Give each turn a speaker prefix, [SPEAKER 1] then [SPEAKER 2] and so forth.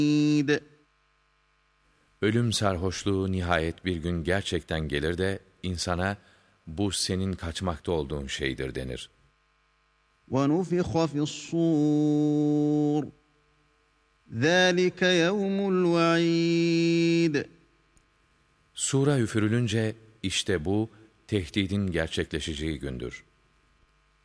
[SPEAKER 1] Ölüm sarhoşluğu nihayet bir gün gerçekten gelir de insana bu senin kaçmakta olduğun şeydir denir.
[SPEAKER 2] وَنُفِخَ فِي الصُّورِ ذَٰلِكَ يَوْمُ الْوَعِيدِ.
[SPEAKER 1] Sura üfürülünce işte bu tehdidin gerçekleşeceği gündür.